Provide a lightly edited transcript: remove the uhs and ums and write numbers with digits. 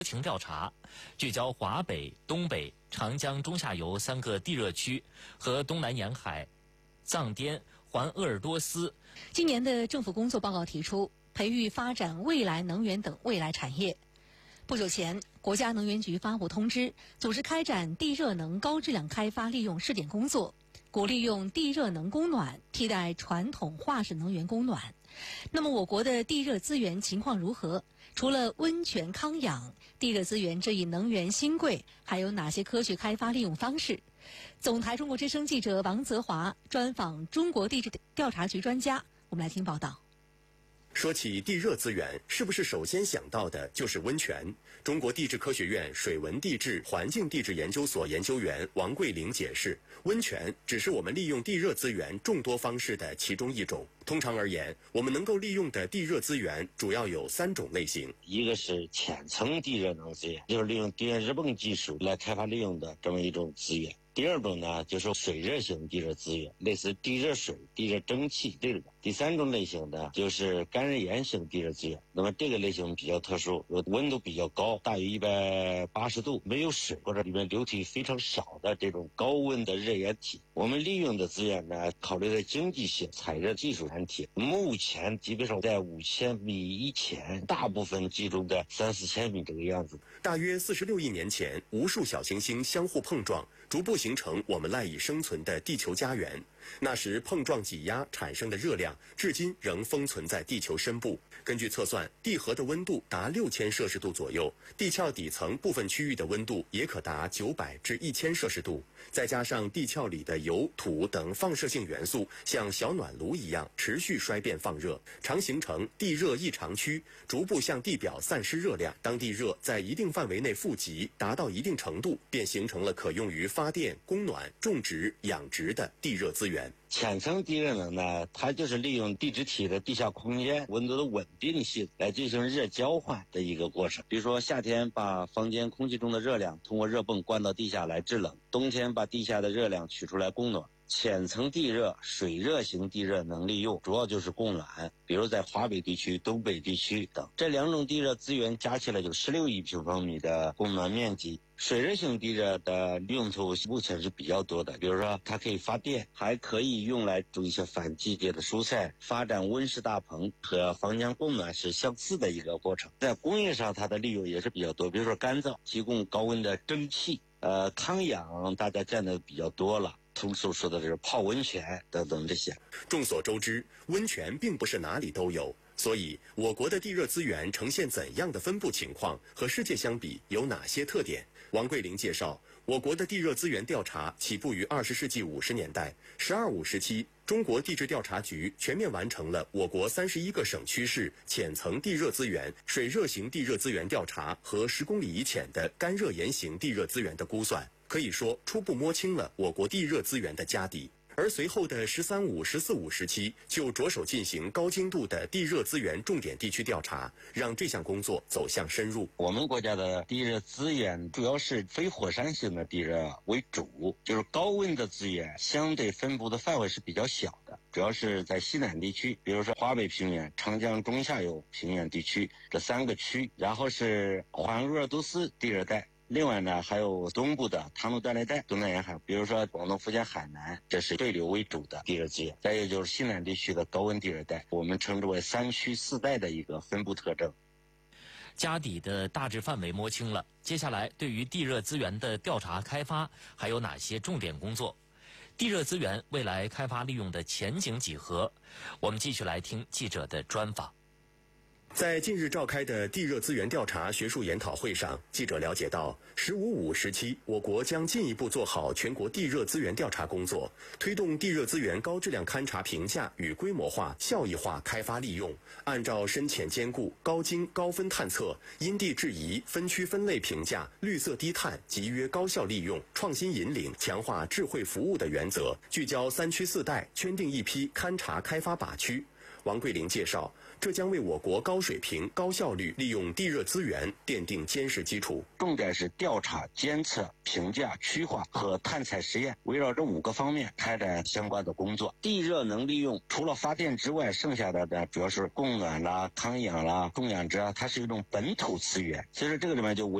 情调查，聚焦华北、东北、长江中下游3个地热区和东南沿海、藏滇、环鄂尔多斯。 今年的政府工作报告提出，培育发展未来能源等未来产业。不久前，国家能源局发布通知，组织开展地热能高质量开发利用试点工作，鼓励用地热能供暖替代传统化石能源供暖。那么我国的地热资源情况如何？除了温泉康养，地热资源这一能源新贵还有哪些科学开发利用方式？总台中国之声记者王泽华专访中国地质调查局专家，我们来听报道。 说起地热资源，是不是首先想到的就是温泉？中国地质科学院水文地质环境地质研究所研究员王桂玲解释，温泉只是我们利用地热资源众多方式的其中一种。通常而言，我们能够利用的地热资源主要有3种类型。 一个是浅层地热能资源，就是利用电热泵技术来开发利用的这么一种资源。第二种呢，就是水热型地热资源，类似地热水、地热蒸汽这个。第3种类型呢，就是干热岩型地热资源。那么这个类型比较特殊，温度比较高，大于180度，没有水或者里面流体非常少的这种高温的热液体。我们利用的资源呢，考虑的经济性、采热技术难题。目前基本上在5000米以前，大部分集中在3-4千米这个样子。 大约46亿年前，无数小行星相互碰撞，逐步形成我们赖以生存的地球家园。那时碰撞挤压产生的热量，至今仍封存在地球深部。根据测算，地核的温度达6000摄氏度左右，地壳底层部分区域的温度也可达900至1000摄氏度。再加上地壳里的油、土等放射性元素像小暖炉一样持续衰变放热，常形成地热异常区，逐步向地表散失热量。当地热在一定范围内富集，达到一定程度，便形成了可用于发电、供暖、种植、养殖的地热资源。 浅层地热能呢，它就是利用地质体的地下空间温度的稳定性来进行热交换的一个过程。比如说夏天把房间空气中的热量通过热泵灌到地下来制冷，冬天把地下的热量取出来供暖。浅层地热、水热型地热能利用主要就是供暖，比如在华北地区、东北地区等。这2种地热资源加起来就16亿平方米的供暖面积。水热型地热的用途目前是比较多的，比如说它可以发电，还可以用来种一些反季节的蔬菜，发展温室大棚，和房间供暖是相似的一个过程。在工业上它的利用也是比较多，比如说干燥，提供高温的蒸汽，康养大家见的比较多了，通俗说的是泡温泉等等这些。 众所周知，温泉并不是哪里都有，所以我国的地热资源呈现怎样的分布情况，和世界相比有哪些特点？王桂玲介绍，我国的地热资源调查起步于20世纪50年代，“12·5”时期，中国地质调查局全面完成了我国31个省区市浅层地热资源、水热型地热资源调查和10公里以浅的干热岩型地热资源的估算，可以说初步摸清了我国地热资源的家底。而随后的“13·5”、“14·5”时期就着手进行高精度的地热资源重点地区调查，让这项工作走向深入。 我们国家的地热资源主要是非火山型的地热为主，就是高温的资源相对分布的范围是比较小的，主要是在西南地区，比如说华北平原、长江中下游平原地区这3个区，然后是环鄂尔多斯地热带。另外呢，还有东部的唐努断裂带、东南沿海，比如说广东、福建、海南，这是对流为主的地热资源。再有就是西南地区的高温地热带，我们称之为3区4带的一个分布特征。 家底的大致范围摸清了，接下来对于地热资源的调查开发还有哪些重点工作？地热资源未来开发利用的前景几何？我们继续来听记者的专访。 在近日召开的地热资源调查学术研讨会上，记者了解到，“15·5”时期，我国将进一步做好全国地热资源调查工作，推动地热资源高质量勘查评价与规模化、效益化开发利用，按照深浅兼顾、高精高分探测、因地制宜、分区分类评价、绿色低碳、集约高效利用、创新引领、强化智慧服务的原则，聚焦3区4带，圈定一批勘查开发靶区。王桂玲介绍， 这将为我国高水平、高效率利用地热资源奠定坚实基础。 重点是调查、监测、评价、区划和探采实验，围绕这5个方面开展相关的工作。地热能利用除了发电之外，剩下的呢主要是供暖啦、康养啦、供养殖啊，它是一种本土资源。所以说这个里面就